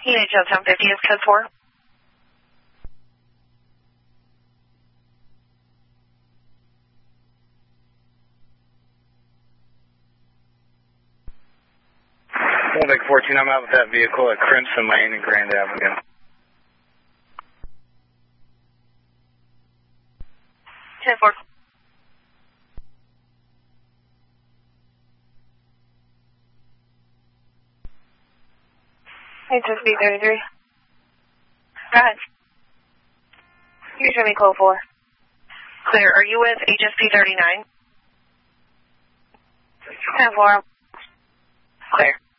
EHL 1050 is code 4. Vic 14, I'm out with that vehicle at Crimson Lane and Grand Avenue. Ten 4. HSB 33. Go ahead. You show me code 4. Clear. Are you with HSP 39? 10 4. Clear.